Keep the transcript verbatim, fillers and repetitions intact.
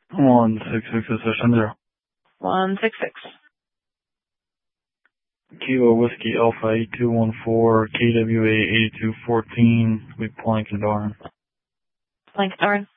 One six six session zero. One six six. Kilo Whiskey Alpha eight two one four K W A eighty two fourteen with Plank and Darn. Plank and Darn.